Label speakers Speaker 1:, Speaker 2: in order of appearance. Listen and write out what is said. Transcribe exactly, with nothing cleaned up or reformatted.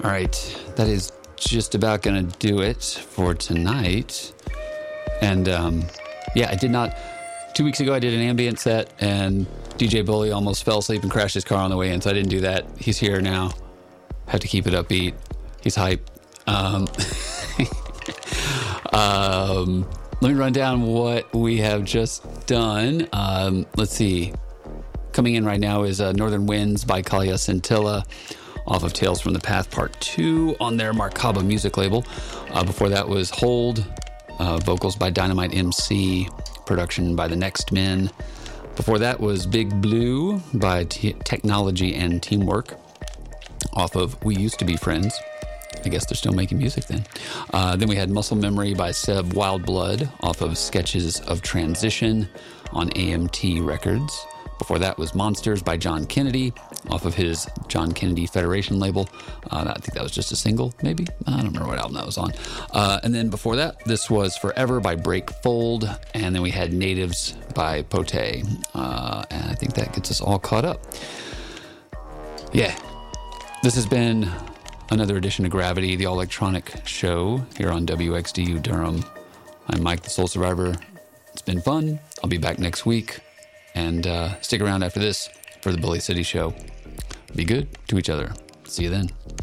Speaker 1: All right, that is just about going to do it for tonight. And um, yeah, I did not... Two weeks ago, I did an ambient set, and D J Bully almost fell asleep and crashed his car on the way in, so I didn't do that. He's here now. Have to keep it upbeat. He's hype. Um, um, let me run down what we have just done. Um, let's see. Coming in right now is uh, Northern Winds by Kalia Scintilla off of Tales from the Path Part two on their Markaba music label. Uh, before that was Hold, uh, vocals by Dynamite M C, production by The Next Men. Before that was Big Blue by T- Technology and Teamwork off of We Used to Be Friends. I guess they're still making music then. Uh, then we had Muscle Memory by Seb Wildblood off of Sketches of Transition on A M T Records. Before that was Monsters by John Kennedy off of his John Kennedy Federation label. Uh, I think that was just a single, maybe. I don't remember what album that was on. Uh, and then before that, this was Forever by Break Fold. And then we had Natives by Pote. Uh, and I think that gets us all caught up. Yeah. This has been another edition of Gravity, the all-electronic show here on W X D U Durham. I'm Mike, the Soul Survivor. It's been fun. I'll be back next week. And uh, stick around after this for the Bully City Show. Be good to each other. See you then.